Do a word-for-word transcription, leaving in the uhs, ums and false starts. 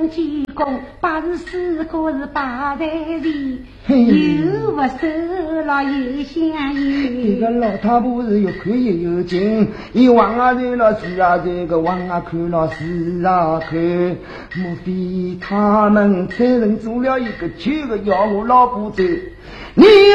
公济公，八十四个是八代里，有不收了有相依。 这个老太婆是又看又有劲，一往啊走了是啊这个往啊看了是啊看，莫非他们这人做了一个旧的要我老婆走？你